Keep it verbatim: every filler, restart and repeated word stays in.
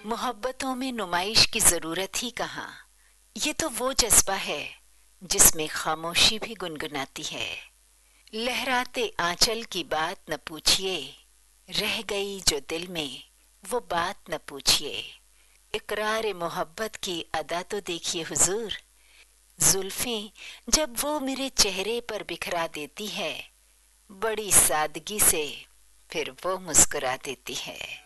मोहब्बतों में नुमाइश की जरूरत ही कहाँ। ये तो वो जज्बा है जिसमें खामोशी भी गुनगुनाती है। लहराते आंचल की बात न पूछिए, रह गई जो दिल में वो बात न पूछिए। इकरार मोहब्बत की अदा तो देखिए हुजूर, जुल्फें जब वो मेरे चेहरे पर बिखरा देती है, बड़ी सादगी से फिर वो मुस्कुरा देती है।